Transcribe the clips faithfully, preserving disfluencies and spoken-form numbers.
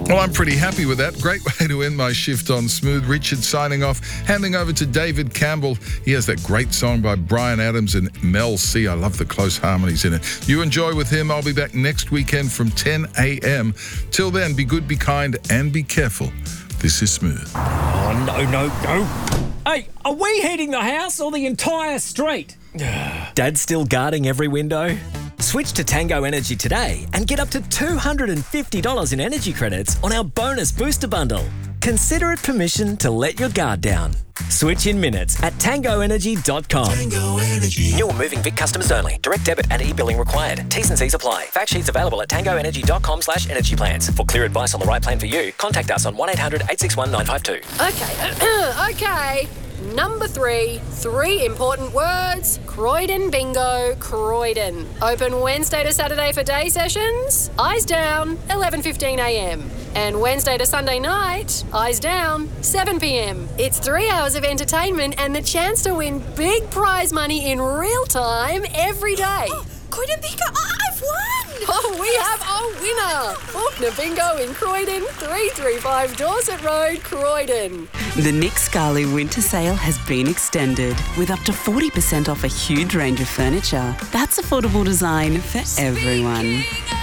Well, I'm pretty happy with that. Great way to end my shift on Smooth. Richard signing off, handing over to David Campbell. He has that great song by Bryan Adams and Mel C. I love the close harmonies in it. You enjoy with him. I'll be back next weekend from ten a.m. Till then, be good, be kind, and be careful. This is Smooth. Oh, no, no, no. Hey, are we heating the house or the entire street? Dad's still guarding every window? Switch to Tango Energy today and get up to two hundred fifty dollars in energy credits on our bonus booster bundle. Consider it permission to let your guard down. Switch in minutes at tango energy dot com. Tango Energy. New or moving Vic customers only. Direct debit and e-billing required. T's and C's apply. Fact sheets available at tango energy dot com slash energy plans. For clear advice on the right plan for you, contact us on one eight hundred eight six one nine five two. Okay, okay. Number three, three important words. Croydon Bingo, Croydon. Open Wednesday to Saturday for day sessions. Eyes down, eleven fifteen a.m. And Wednesday to Sunday night, eyes down, seven p.m. It's three hours of entertainment and the chance to win big prize money in real time every day. Oh, Croydon Bingo, I've won! Oh, we have a winner! Faulkner Bingo in Croydon, three three five Dorset Road, Croydon. The Nick Scali winter sale has been extended with up to forty percent off a huge range of furniture. That's affordable design for everyone.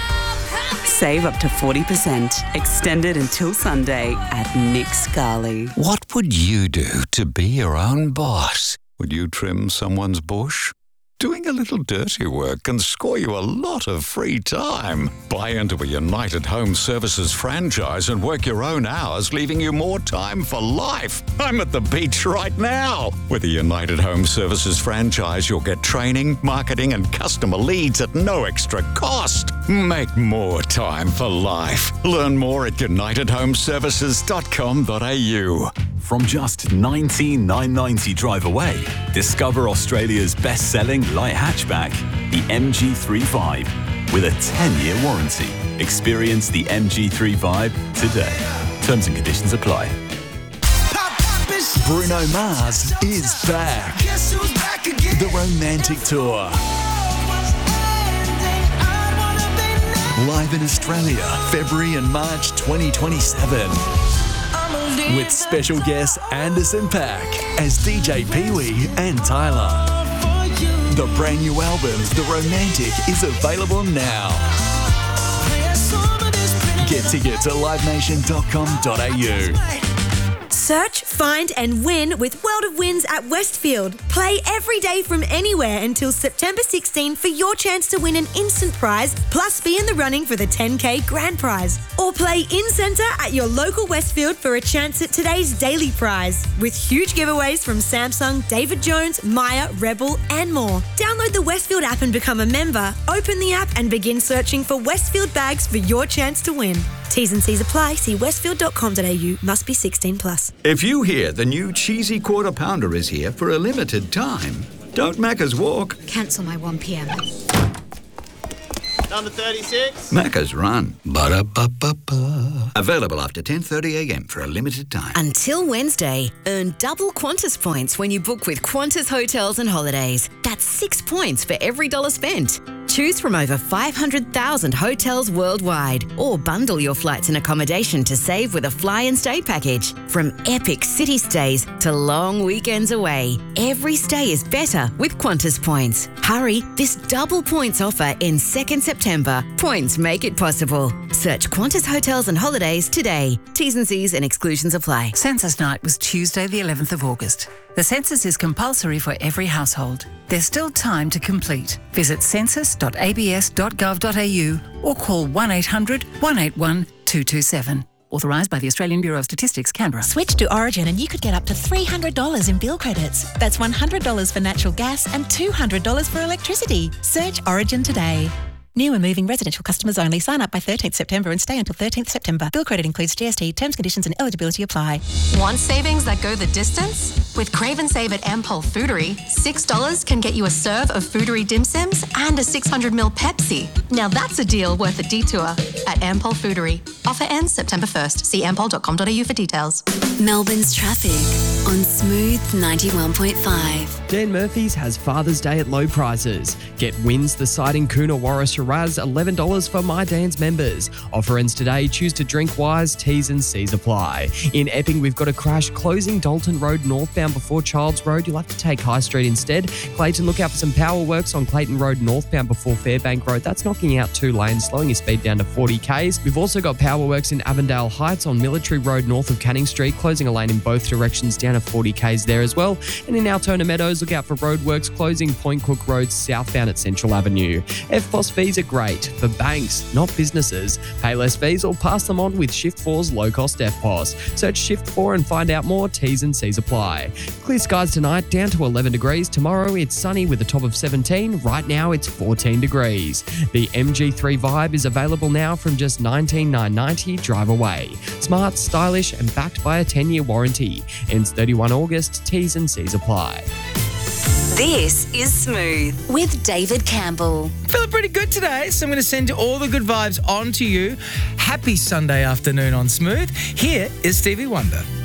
Save up to forty percent. Extended until Sunday at Nick Scali. What would you do to be your own boss? Would you trim someone's bush? Doing a little dirty work can score you a lot of free time. Buy into a United Home Services franchise and work your own hours, leaving you more time for life. I'm at the beach right now. With a United Home Services franchise, you'll get training, marketing, and customer leads at no extra cost. Make more time for life. Learn more at united home services dot com dot a u. From just nineteen thousand nine hundred ninety drive away, discover Australia's best-selling light hatchback, the M G thirty-five, with a ten-year warranty. Experience the M G thirty-five today. Terms and conditions apply. Bruno Mars is back. The Romantic Tour. Live in Australia, February and March twenty twenty-seven. With special guests Anderson .Paak as D J Pee-wee and Tyler. The brand new album, The Romantic, is available now. Get tickets at live nation dot com dot a u. Search, find and win with World of Wins at Westfield. Play every day from anywhere until September sixteenth for your chance to win an instant prize, plus be in the running for the ten K grand prize. Or play in-centre at your local Westfield for a chance at today's daily prize, with huge giveaways from Samsung, David Jones, Maya, Rebel and more. Download the Westfield app and become a member. Open the app and begin searching for Westfield bags for your chance to win. T's and C's apply. See westfield dot com dot a u. Must be sixteen plus. If you hear the new cheesy quarter pounder is here for a limited time, don't Macca's walk. Cancel my one p.m. Number thirty-six. Macca's run. Ba-da-ba-ba-ba. Available after ten thirty a.m. for a limited time. Until Wednesday, earn double Qantas points when you book with Qantas Hotels and Holidays. That's six points for every dollar spent. Choose from over five hundred thousand hotels worldwide, or bundle your flights and accommodation to save with a fly and stay package. From epic city stays to long weekends away, every stay is better with Qantas points. Hurry, this double points offer ends second September. Points make it possible. Search Qantas Hotels and Holidays today. T's and C's and exclusions apply. Census night was Tuesday the eleventh of August. The census is compulsory for every household. There's still time to complete. Visit census dot a b s dot gov dot a u or call one eight hundred one eight one two two seven. Authorised by the Australian Bureau of Statistics, Canberra. Switch to Origin and you could get up to three hundred dollars in bill credits. That's one hundred dollars for natural gas and two hundred dollars for electricity. Search Origin today. New and moving residential customers only. Sign up by thirteenth September and stay until thirteenth September. Bill credit includes G S T. Terms, conditions and eligibility apply. Want savings that go the distance? With Crave and Save at Ampol Foodery, six dollars can get you a serve of Foodery dim sims and a six hundred milliliter Pepsi. Now that's a deal worth a detour at Ampol Foodery. Offer ends September first. See ampol dot com dot a u for details. Melbourne's traffic on Smooth ninety-one point five. Dan Murphy's has Father's Day at low prices. Get Wins the Siding Coonawarra Shiraz, eleven dollars for My Dan's members. Offer ends today. Choose to drink wise. T's and C's apply. In Epping, we've got a crash closing Dalton Road northbound before Childs Road. You'll have to take High Street instead. Clayton, look out for some power works on Clayton Road northbound before Fairbank Road. That's knocking out two lanes, slowing your speed down to forty kays. We've also got power works in Avondale Heights on Military Road north of Canning Street, closing a lane in both directions down to forty kays there as well. And in Altona Meadows, look out for roadworks closing Point Cook Road southbound at Central Avenue. F P O S fees are great for banks, not businesses. Pay less fees or pass them on with Shift four's low-cost F P O S. Search Shift four and find out more. T's and C's apply. Clear skies tonight, down to eleven degrees. Tomorrow it's sunny with a top of seventeen. Right now it's fourteen degrees. The M G three Vibe is available now from just nineteen thousand nine hundred ninety dollars drive away. Smart, stylish and backed by a ten-year warranty. Ends thirty-first of August. T's and C's apply. This is Smooth with David Campbell. Feeling pretty good today, so I'm going to send all the good vibes on to you. Happy Sunday afternoon on Smooth. Here is Stevie Wonder.